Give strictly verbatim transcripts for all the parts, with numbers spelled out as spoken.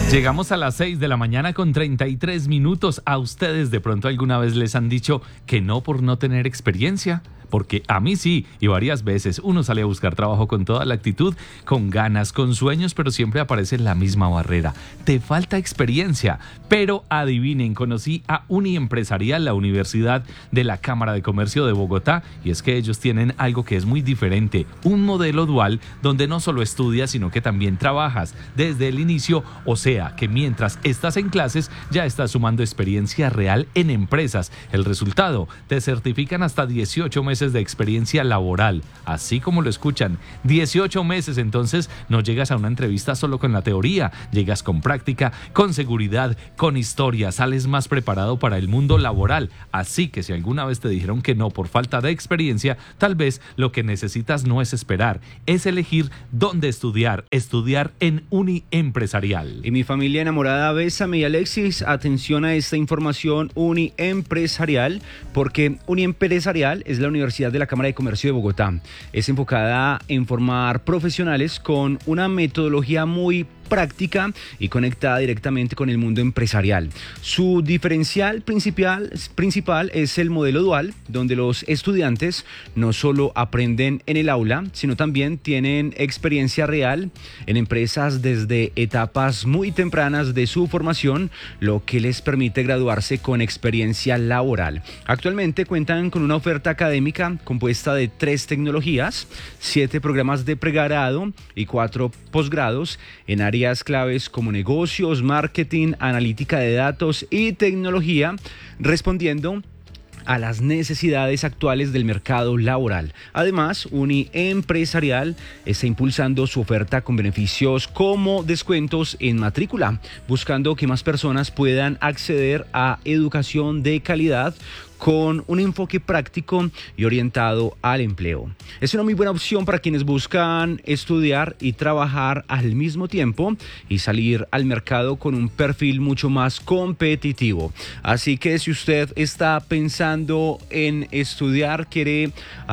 Llegamos a las seis de la mañana con treinta y tres minutos. ¿A ustedes de pronto alguna vez les han dicho que no por no tener experiencia? Porque a mí sí, y varias veces uno sale a buscar trabajo con toda la actitud, con ganas, con sueños, pero siempre aparece la misma barrera. Te falta experiencia. Pero adivinen, conocí a Uniempresarial, la Universidad de la Cámara de Comercio de Bogotá, y es que ellos tienen algo que es muy diferente, un modelo dual donde no solo estudias, sino que también trabajas desde el inicio, o sea, que mientras estás en clases ya estás sumando experiencia real en empresas. El resultado, te certifican hasta dieciocho meses de experiencia laboral, así como lo escuchan, dieciocho meses. Entonces no llegas a una entrevista solo con la teoría, llegas con práctica, con seguridad, con historia, sales más preparado para el mundo laboral. Así que si alguna vez te dijeron que no por falta de experiencia, tal vez lo que necesitas no es esperar, es elegir dónde estudiar, estudiar en Uniempresarial. Y mi familia enamorada, Bésame y Alexis, atención a esta información Uniempresarial, porque Uniempresarial es la Universidad de la Cámara de Comercio de Bogotá. Es enfocada en formar profesionales con una metodología muy práctica y conectada directamente con el mundo empresarial. Su diferencial principal, principal es el modelo dual, donde los estudiantes no solo aprenden en el aula, sino también tienen experiencia real en empresas desde etapas muy tempranas de su formación, lo que les permite graduarse con experiencia laboral. Actualmente cuentan con una oferta académica compuesta de tres tecnologías, siete programas de pregrado y cuatro posgrados en áreas claves como negocios, marketing, analítica de datos y tecnología, respondiendo a las necesidades actuales del mercado laboral. Además, Uniempresarial está impulsando su oferta con beneficios como descuentos en matrícula, buscando que más personas puedan acceder a educación de calidad con un enfoque práctico y orientado al empleo. Es una muy buena opción para quienes buscan estudiar y trabajar al mismo tiempo y salir al mercado con un perfil mucho más competitivo. Así que si usted está pensando en estudiar, quiere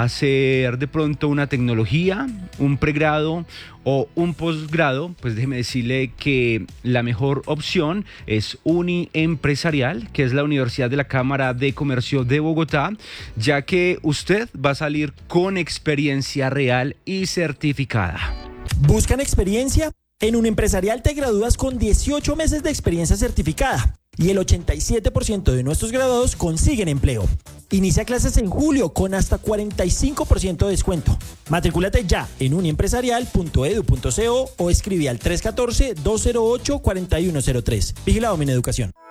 hacer de pronto una tecnología, un pregrado o un posgrado, pues déjeme decirle que la mejor opción es Uniempresarial, que es la Universidad de la Cámara de Comercio de Bogotá, ya que usted va a salir con experiencia real y certificada. ¿Buscan experiencia? En Uniempresarial te gradúas con dieciocho meses de experiencia certificada y el ochenta y siete por ciento de nuestros graduados consiguen empleo. Inicia clases en julio con hasta cuarenta y cinco por ciento de descuento. Matricúlate ya en uniempresarial punto edu punto co o escribe al tres uno cuatro, dos cero ocho, cuatro uno cero tres. Vigilado Mineducación.